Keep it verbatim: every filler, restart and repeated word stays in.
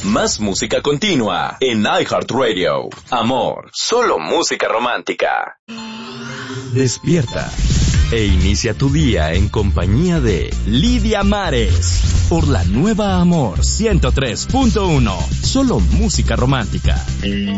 Más música continua en iHeartRadio. Amor, solo música romántica. Despierta e inicia tu día en compañía de Lidia Mares por la nueva Amor ciento tres punto uno. Solo música romántica.